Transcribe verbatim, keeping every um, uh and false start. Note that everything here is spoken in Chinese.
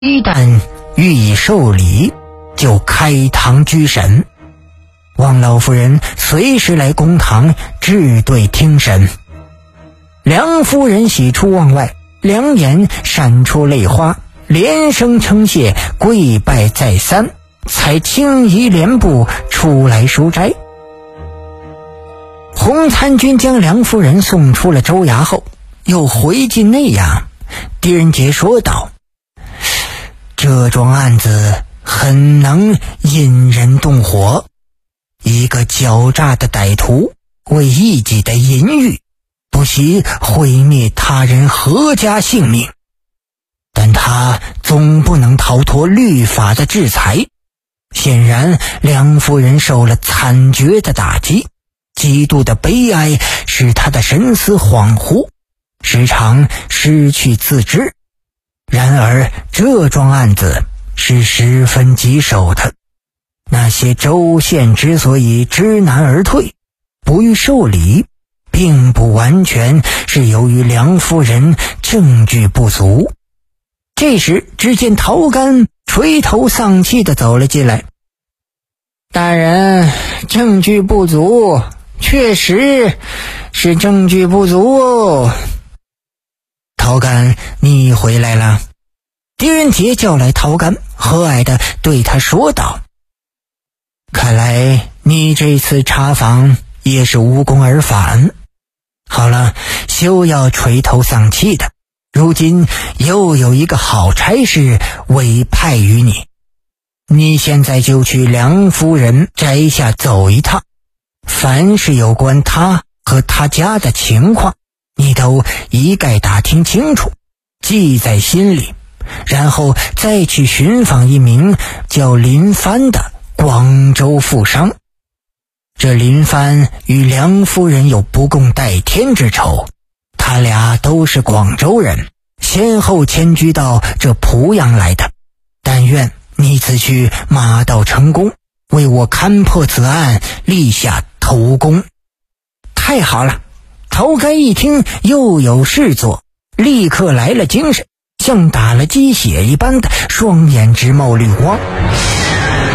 一旦予以受理，就开堂居审。王老夫人随时来公堂治对听审。梁夫人喜出望外，两眼闪出泪花，连声称谢，跪拜再三，才轻移帘布出来书斋。洪参军将梁夫人送出了州衙后，又回进内衙。狄仁杰说道：这桩案子很能引人动火，一个狡诈的歹徒为一己的淫欲，不惜毁灭他人阖家性命，但他总不能逃脱律法的制裁。显然梁夫人受了惨绝的打击，极度的悲哀使他的神思恍惚，时常失去自知。然而这桩案子是十分棘手的，那些州县之所以知难而退，不予受理，并不完全是由于梁夫人证据不足。这时只见陶干垂头丧气地走了进来。大人，证据不足，确实是证据不足。陶干，你回来了。狄仁杰叫来陶干，和蔼地对他说道：看来你这次查访也是无功而返。好了，休要垂头丧气的，如今又有一个好差事委派于你，你现在就去梁夫人宅下走一趟，凡是有关他和他家的情况，你都一概打听清楚，记在心里，然后再去寻访一名叫林帆的广州富商。这林帆与梁夫人有不共戴天之仇，他俩都是广州人，先后迁居到这濮阳来的。但愿你此去马到成功，为我勘破此案，立下头功。太好了！陶干一听又有事做，立刻来了精神，像打了鸡血一般的双眼直冒绿光。